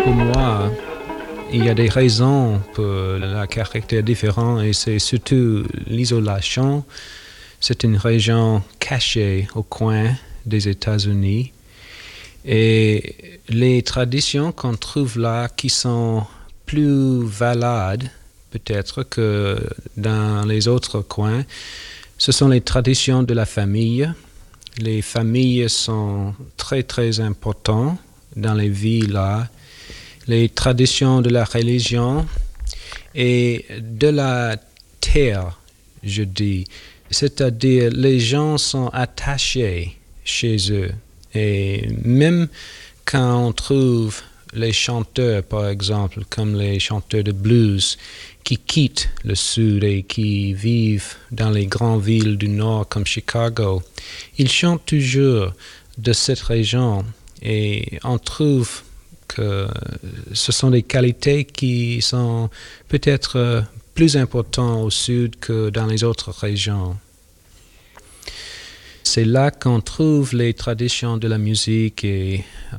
Pour moi, il y a des raisons pour le caractère différent et c'est surtout l'isolation. C'est une région cachée au coin des États-Unis. Et les traditions qu'on trouve là qui sont plus valables peut-être que dans les autres coins, ce sont les traditions de la famille. Les familles sont très très importantes dans les villes là. Les traditions de la religion et de la terre, je dis. C'est-à-dire les gens sont attachés chez eux. Et même quand on trouve les chanteurs, par exemple, comme les chanteurs de blues, qui quittent le sud et qui vivent dans les grandes villes du nord comme Chicago, ils chantent toujours de cette région et on trouve que ce sont des qualités qui sont peut-être plus importantes au sud que dans les autres régions. C'est là qu'on trouve les traditions de la musique et